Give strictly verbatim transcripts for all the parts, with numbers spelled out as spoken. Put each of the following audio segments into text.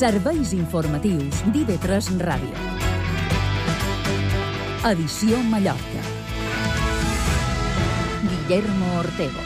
Serveis informatius d'I V tres Ràdio. Edició Mallorca. Guillermo Ortego.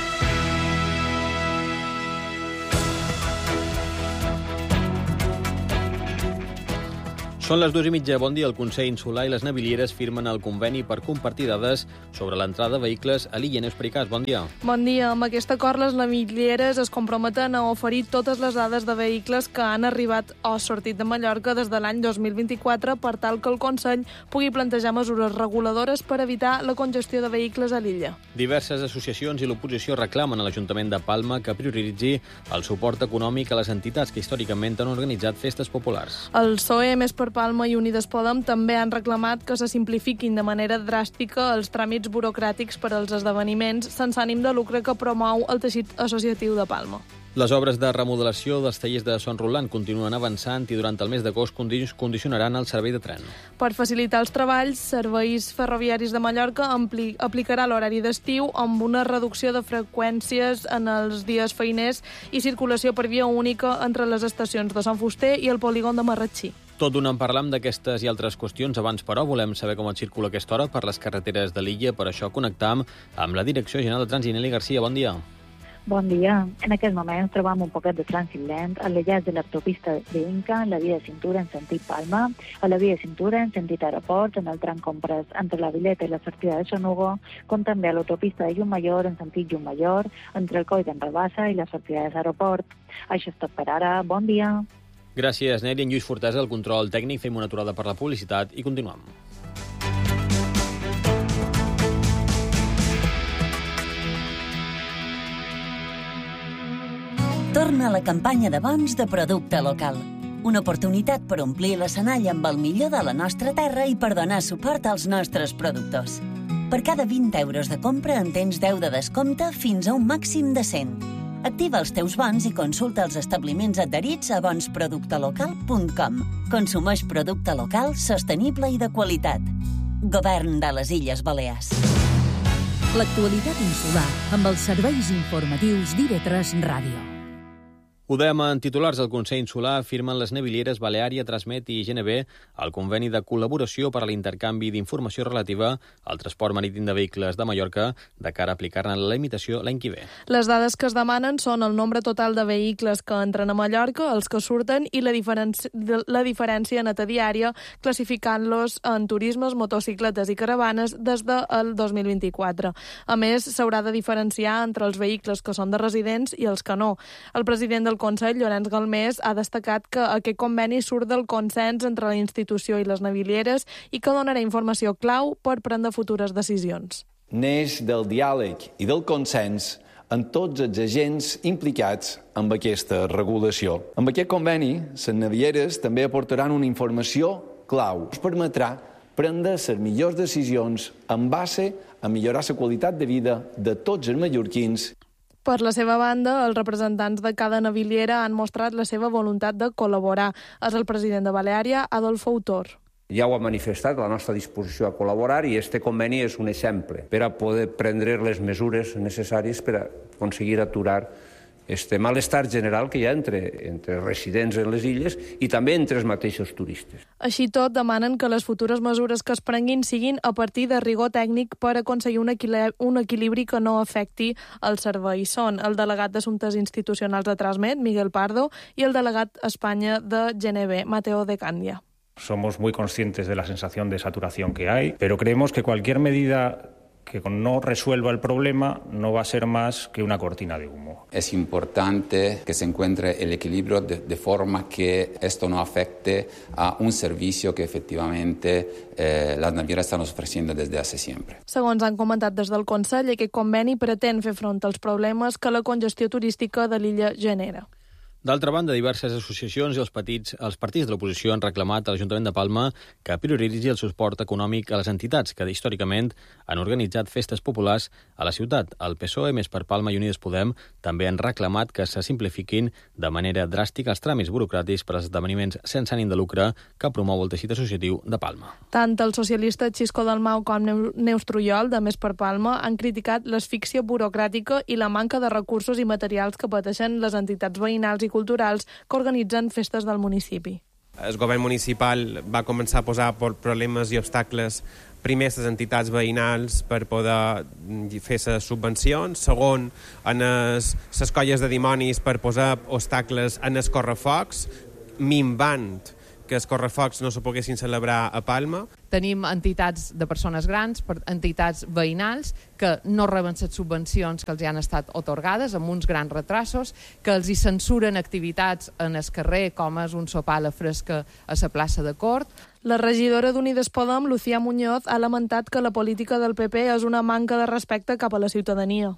Són les dues i mitja. Bon dia. El Consell Insular i les Navilieres firmen el conveni per compartir dades sobre l'entrada de vehicles a l'illa. Neus Pericàs, bon dia. Bon dia. Amb aquest acord, les Navilieres es comprometen a oferir totes les dades de vehicles que han arribat o sortit de Mallorca des de l'any dos mil vint-i-quatre per tal que el Consell pugui plantejar mesures reguladores per evitar la congestió de vehicles a l'illa. Diverses associacions i l'oposició reclamen a l'Ajuntament de Palma que prioritzi el suport econòmic a les entitats que històricament han organitzat festes populars. El P S O E, Més per Palma i Unides Podem també han reclamat que se simplifiquin de manera dràstica els tràmits burocràtics per als esdeveniments sense ànim de lucre que promou el teixit associatiu de Palma. Les obres de remodelació dels tallers de Son Roland continuen avançant i durant el mes d'agost condicionaran el servei de tren. Per facilitar els treballs, Serveis Ferroviaris de Mallorca ampli, aplicarà l'horari d'estiu amb una reducció de freqüències en els dies feiners i circulació per via única entre les estacions de Sant Fuster i el polígon de Marratxí. Tot d'un en parlam d'aquestes i altres qüestions. Abans, però, volem saber com et circula aquesta hora per les carreteres de l'illa. Per això connectam amb la Direcció General de Trànsit. Nelly Garcia, bon dia. Bon dia. En aquest moment trobam un poquet de trànsit lent a l'enllaç de l'autopista d'Inca, en la via de cintura en sentit Palma, a la via de cintura en sentit aeroport, en el tram compres entre la Vileta i la sortida de Son Hugo, com també a l'autopista de Llumajor en sentit Llumajor, entre el coll d'en Rabassa i la sortida de l'aeroport. Això és tot per ara. Bon dia. Gràcies, Nelly. En Lluís Fortesa, el control tècnic. Fem una aturada per la publicitat i continuem. Torna la campanya de bons de producte local. Una oportunitat per omplir l'escenari amb el millor de la nostra terra i per donar suport als nostres productors. Per cada vint euros de compra en tens deu de descompte fins a un màxim de cent. Activa els teus bons i consulta els establiments adherits a bons producte local punt com. Consumeix producte local, sostenible i de qualitat. Govern de les Illes Balears. L'actualitat insular amb els serveis informatius d'I V tres Ràdio. Ho dèiem en titulars. El Consell Insular firmen les Navilieres, Baleària, Transmet i G N B el conveni de col·laboració per a l'intercanvi d'informació relativa al transport marítim de vehicles de Mallorca de cara a aplicar-ne la limitació l'any que ve. Les dades que es demanen són el nombre total de vehicles que entren a Mallorca, els que surten i la, diferenci... la diferència neta diària, classificant-los en turismes, motocicletes i caravanes des del dos mil vint-i-quatre. A més, s'haurà de diferenciar entre els vehicles que són de residents i els que no. El president del Consell, Llorenç Galmés, ha destacat que aquest conveni surt del consens entre la institució i les navilieres i que donarà informació clau per prendre futures decisions. Neix del diàleg i del consens amb tots els agents implicats amb aquesta regulació. Amb aquest conveni, les navilieres també aportaran una informació clau. Ens permetrà prendre les millors decisions en base a millorar la qualitat de vida de tots els mallorquins. Per la seva banda, els representants de cada naviliera han mostrat la seva voluntat de col·laborar. És el president de Baleària, Adolfo Autor. Ja ho ha manifestat, la nostra disposició a col·laborar, i este conveni és un exemple per a poder prendre les mesures necessàries per a aconseguir aturar este malestar general que hi ha entre, entre residents en les illes i també entre els mateixos turistes. Així tot, demanen que les futures mesures que es prenguin siguin a partir de rigor tècnic per aconseguir un, equilibri, un equilibri que no afecti el servei. Són el delegat d'Assumptes Institucionals de Transmet, Miguel Pardo, i el delegat a Espanya de G N B, Mateo de Candia. Somos muy conscientes de la sensación de saturación que hay, pero creemos que cualquier medida que no resuelva el problema no va a ser más que una cortina de humo. Es importante que se encuentre el equilibrio de, de forma que esto no afecte a un servicio que efectivamente eh, las navieras están ofreciendo desde hace siempre. Segons han comentat des del Consell, aquest conveni pretén fer front als problemes que la congestió turística de l'illa genera. D'altra banda, diverses associacions i els, petits, els partits de l'oposició han reclamat a l'Ajuntament de Palma que prioritzi el suport econòmic a les entitats que històricament han organitzat festes populars a la ciutat. El P S O E, Més per Palma i Unides Podem també han reclamat que se simplifiquin de manera dràstica els tràmits burocràtics per als esdeveniments sense ànim de lucre que promou el teixit associatiu de Palma. Tant el socialista Xisco Dalmau com Neus Trujol, de Més per Palma, han criticat l'asfíxia burocràtica i la manca de recursos i materials que pateixen les entitats veïnals i i culturals que organitzen festes del municipi. El govern municipal va començar a posar problemes i obstacles primer les entitats veïnals per poder fer les subvencions, segon en les colles de dimonis per posar obstacles en els correfocs, minvant que els correfocs no se poguessin celebrar a Palma. Tenim entitats de persones grans, entitats veïnals, que no reben les subvencions que els han estat atorgades, amb uns grans retrasos, que els hi censuren activitats en el carrer, com és un sopar a la fresca a la plaça de Cort. La regidora d'Unides Podem, Lucía Muñoz, ha lamentat que la política del P P és una manca de respecte cap a la ciutadania.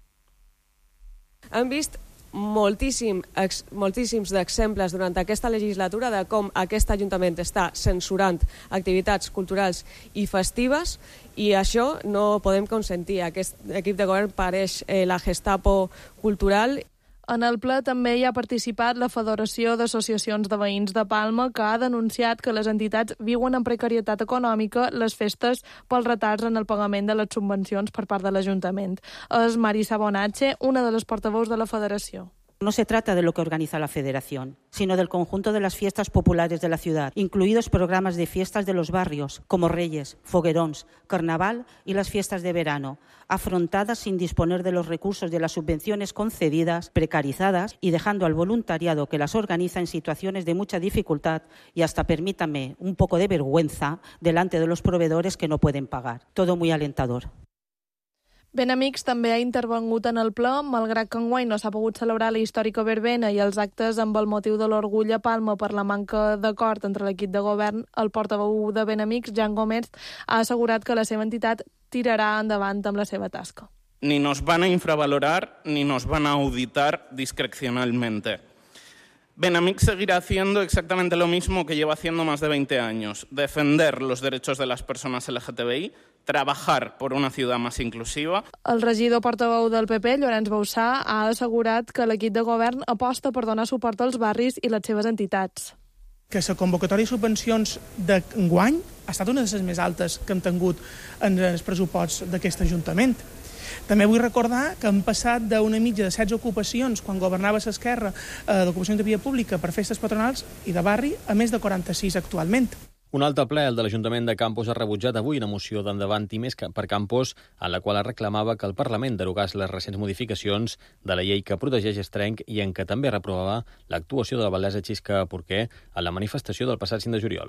Hem vist moltíssim, ex, moltíssims d'exemples durant aquesta legislatura de com aquest Ajuntament està censurant activitats culturals i festives, i això no podem consentir. Aquest equip de govern pareix eh, la Gestapo cultural. En el ple també hi ha participat la Federació d'Associacions de Veïns de Palma, que ha denunciat que les entitats viuen en precarietat econòmica les festes pels retards en el pagament de les subvencions per part de l'Ajuntament. És Marisa Bonatge, una de les portaveus de la Federació. No se trata de lo que organiza la Federación, sino del conjunto de las fiestas populares de la ciudad, incluidos programas de fiestas de los barrios, como Reyes, Foguerons, Carnaval y las fiestas de verano, afrontadas sin disponer de los recursos de las subvenciones concedidas, precarizadas y dejando al voluntariado que las organiza en situaciones de mucha dificultad y hasta, permítame, un poco de vergüenza delante de los proveedores que no pueden pagar. Todo muy alentador. Benamics també ha intervengut en el ple, malgrat que enguany no s'ha pogut celebrar la històrica verbena i els actes amb el motiu de l'orgull a Palma per la manca d'acord entre l'equip de govern. El portaveu de Benamics, Jan Gómez, ha assegurat que la seva entitat tirarà endavant amb la seva tasca. Ni nos van a infravalorar ni nos van a auditar discrecionalmente. Benamics seguirá haciendo exactamente lo mismo que lleva haciendo más de veinte años, defender los derechos de las personas L G T B I, trabajar por una ciudad más inclusiva. El regidor portaveu del P P, Llorenç Bauçà, ha assegurat que l'equip de govern aposta per donar suport als barris i les seves entitats. Que la convocatòria de subvencions d'enguany ha estat una de les més altes que hem tingut en els pressuposts d'aquest Ajuntament. També vull recordar que hem passat d'una mitja de setze ocupacions quan governava l'Esquerra d'ocupacions de via pública per festes patronals i de barri a més de quaranta-sis actualment. Un altre ple, el de l'Ajuntament de Campos, ha rebutjat avui una moció d'Endavant i Més per Campos en la qual reclamava que el Parlament derogés les recents modificacions de la llei que protegeix Estrenc i en què també reprovava l'actuació de la batllessa Xisca Porquer a la manifestació del passat cinc de juliol.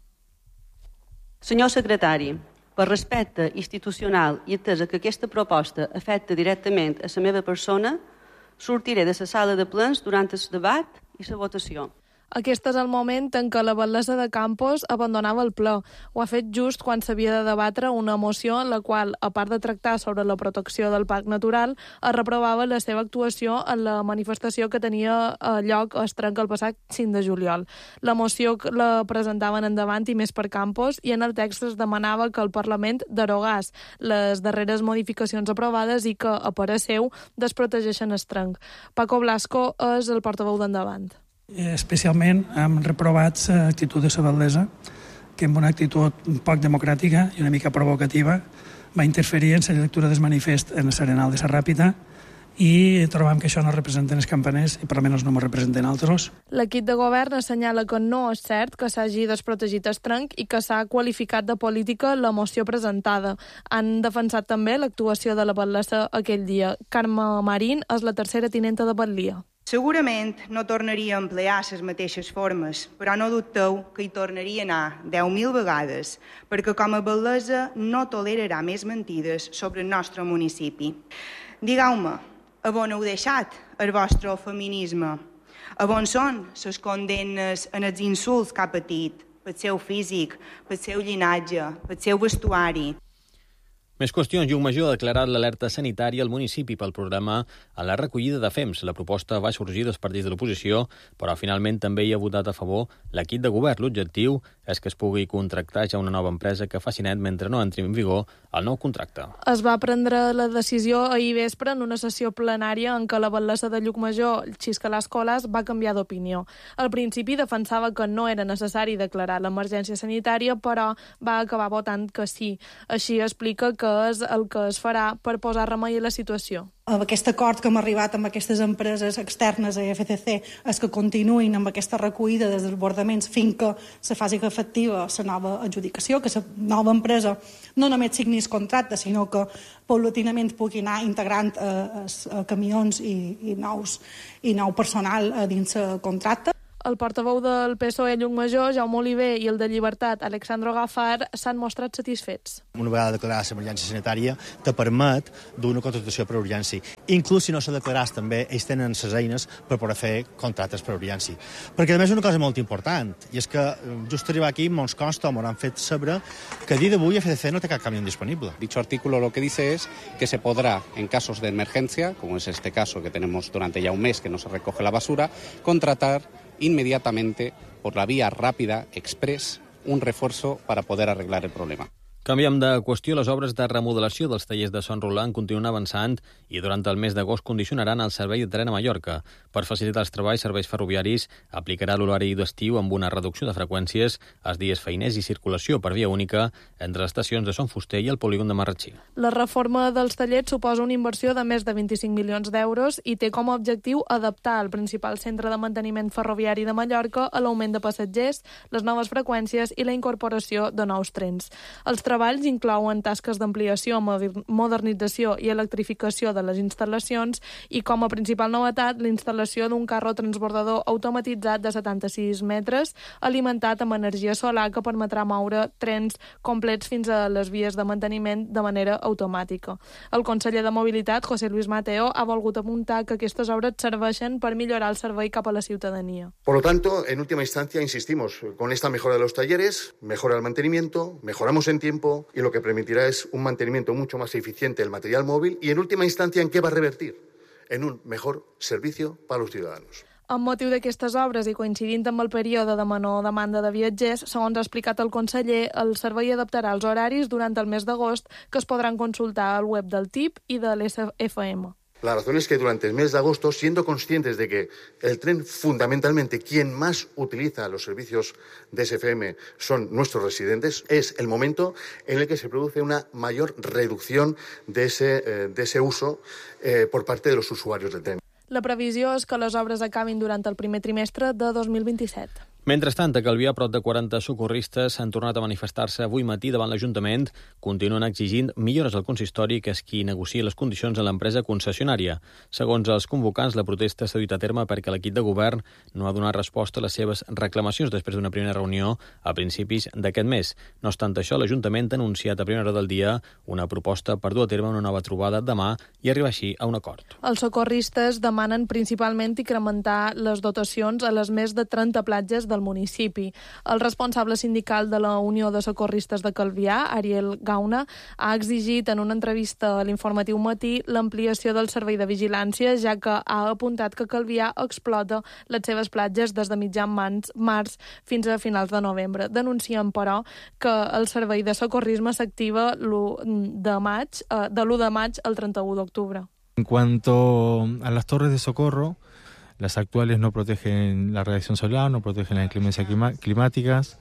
Senyor secretari, per respecte institucional i atesa que aquesta proposta afecta directament a la meva persona, sortiré de la sala de plens durant el debat i la votació. Aquest és el moment en què la batllessa de Campos abandonava el ple. Ho ha fet just quan s'havia de debatre una moció en la qual, a part de tractar sobre la protecció del parc natural, es reprovava la seva actuació en la manifestació que tenia lloc a Estrenc el passat cinc de juliol. La moció la presentaven Endavant i Més per Campos i en el text es demanava que el Parlament derogés les darreres modificacions aprovades i que, a parer seu, desprotegeixen Estrenc. Paco Blasco és el portaveu d'Endavant. Especialment hem reprovat l'actitud de la batllessa, que amb una actitud poc democràtica i una mica provocativa va interferir en la lectura del manifest en el Serenal de la Ràpita i trobam que això no representen els campaners i per almenys no me representen altres. L'equip de govern assenyala que no és cert que s'hagi desprotegit Estrenc i que s'ha qualificat de política la moció presentada. Han defensat també l'actuació de la batllessa aquell dia. Carme Marín és la tercera tinenta de Batlia. Segurament no tornaria a emplear les mateixes formes, però no dubteu que hi tornaria a anar deu mil vegades, perquè com a batllessa no tolerarà més mentides sobre el nostre municipi. Digueu-me, a on heu deixat el vostre feminisme? A on són les condemnes en els insults que ha patit, pel seu físic, pel seu llinatge, pel seu vestuari? Més qüestions. Llucmajor ha declarat l'alerta sanitària al municipi pel programa a la recollida de fems. La proposta va sorgir dels partits de l'oposició, però finalment també hi ha votat a favor l'equip de govern. L'objectiu és que es pugui contractar ja una nova empresa que faci net mentre no entri en vigor el nou contracte. Es va prendre la decisió ahir vespre en una sessió plenària en què la batllessa de Llucmajor, Xisca Colas, va canviar d'opinió. Al principi defensava que no era necessari declarar l'emergència sanitària, però va acabar votant que sí. Així explica que què és el que es farà per posar remei a la situació. Aquest acord que hem arribat amb aquestes empreses externes a F C C és que continuïn amb aquesta recollida de desbordaments fins que se faci efectiva la nova adjudicació, que la nova empresa no només signi el contracte, sinó que paulatinament pugui anar integrant eh, eh, camions i, i, nous, i nou personal eh, dins el contracte. El portaveu del P S O E Llucmajor, Jaume Oliver, i el de Llibertat, Alexandro Gafar, s'han mostrat satisfets. Una vegada declarada l'emergència sanitària, te permet d'una contractació per urgència. Inclús si no s'ha declarat també, ells tenen les eines per poder fer contractes per urgència. Perquè, a més, una cosa molt important, i és que just arribar aquí, ens consta, o m'han fet saber, que a dia d'avui F C C no té cap camión disponible. Dicho artículo lo que dice es que se podrá, en casos de emergencia, como es este caso que tenemos durante ya un mes que no se recoge la basura, contratar inmediatamente, por la vía rápida, express, un refuerzo para poder arreglar el problema. Canviem de qüestió. Les obres de remodelació dels tallers de Son Roland continuen avançant i durant el mes d'agost condicionaran el servei de tren a Mallorca. Per facilitar els treballs, Serveis Ferroviaris aplicarà l'horari d'estiu amb una reducció de freqüències, els dies feiners i circulació per via única entre les estacions de Son Fuster i el polígon de Marratxí. La reforma dels tallers suposa una inversió de més de vint-i-cinc milions d'euros i té com a objectiu adaptar el principal centre de manteniment ferroviari de Mallorca a l'augment de passatgers, les noves freqüències i la incorporació de nous trens. Els treballs inclouen tasques d'ampliació, modernització i electrificació de les instal·lacions i, com a principal novetat, la instal·lació d'un carro transbordador automatitzat de setanta-sis metres, alimentat amb energia solar que permetrà moure trens complets fins a les vies de manteniment de manera automàtica. El conseller de Mobilitat, José Luis Mateo, ha volgut apuntar que aquestes obres serveixen per millorar el servei cap a la ciutadania. Por lo tanto, en última instancia, insistimos, con esta mejora de los talleres, mejora el mantenimiento, mejoramos en tiempo y lo que permitirá es un mantenimiento mucho más eficiente del material móvil y, en última instancia, ¿en qué va a revertir? En un mejor servicio para los ciudadanos. Amb motiu d'aquestes obres i coincidint amb el període de menor demanda de viatgers, segons ha explicat el conseller, el servei adaptarà els horaris durant el mes d'agost, que es podran consultar al web del T I P i de l'S F M. La razón es que durante el mes de agosto, siendo conscientes de que el tren, fundamentalmente, quien más utiliza los servicios de S F M son nuestros residentes, es el momento en el que se produce una mayor reducción de ese, eh, de ese uso eh, por parte de los usuarios del tren. La previsió és que les obres acabin durant el primer trimestre de dos mil vint-i-set. Mentrestant, a Calvià, prop de quaranta socorristes han tornat a manifestar-se avui matí davant l'Ajuntament. Continuen exigint millores al consistori, que és qui negocia les condicions a l'empresa concessionària. Segons els convocants, la protesta s'ha dut a terme perquè l'equip de govern no ha donat resposta a les seves reclamacions després d'una primera reunió a principis d'aquest mes. No obstant això, l'Ajuntament ha anunciat a primera hora del dia una proposta per dur a terme una nova trobada demà i arribar així a un acord. Els socorristes demanen principalment incrementar les dotacions a les més de trenta platges del municipi. El responsable sindical de la Unió de Socorristes de Calvià, Ariel Gauna, ha exigit en una entrevista a l'Informatiu Matí l'ampliació del servei de vigilància, ja que ha apuntat que Calvià explota les seves platges des de mitjan març fins a finals de novembre. Denuncien, però, que el servei de socorrisme s'activa de maig, de l'u de maig al trenta-u d'octubre. En cuanto a las torres de socorro, las actuales no protegen la radiación solar, no protegen las inclemencias clima- climáticas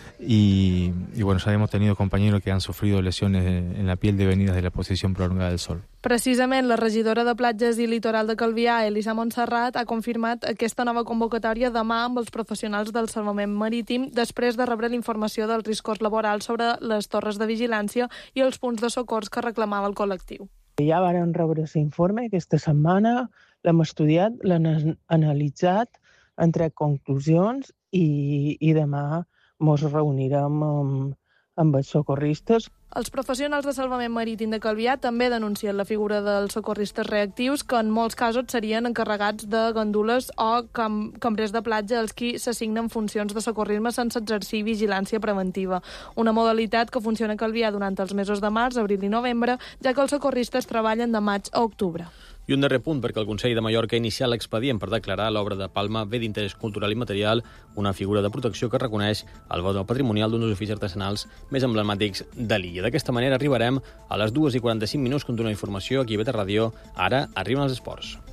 y, y bueno, ya hemos tenido compañeros que han sufrido lesiones en la piel devenidas de la exposición prolongada del sol. Precisament, la regidora de Platges i Litoral de Calvià, Elisa Montserrat, ha confirmat aquesta nova convocatòria demà amb els professionals del salvament marítim després de rebre l'informació dels riscos laborals sobre les torres de vigilància i els punts de socors que reclamava el col·lectiu. Ja varen rebre l'informe aquesta setmana, l'hem estudiat, l'hem analitzat, hem tret conclusions i, i demà ens reunirem amb, amb els socorristes. Els professionals de salvament marítim de Calvià també denuncien la figura dels socorristes reactius, que en molts casos serien encarregats de gandules o cam cambrers de platja als qui s'assignen funcions de socorrisme sense exercir vigilància preventiva. Una modalitat que funciona a Calvià durant els mesos de març, abril i novembre, ja que els socorristes treballen de maig a octubre. I un darrer punt, perquè el Consell de Mallorca ha iniciat l'expedient per declarar l'obra de Palma bé d'interès cultural i material, una figura de protecció que reconeix el valor patrimonial d'un dels oficis artesanals més emblemàtics de l'illa. D'aquesta manera arribarem a les dues i quaranta-cinc minuts, continua la informació aquí a Beta Ràdio. Ara arriben els esports.